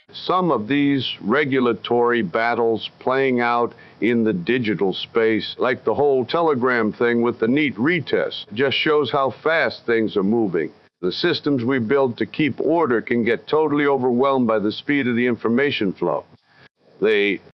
Some of these regulatory battles playing out in the digital space, like the whole Telegram thing with the NEAT retest, just shows how fast things are moving. The systems we build to keep order can get totally overwhelmed by the speed of the information flow. They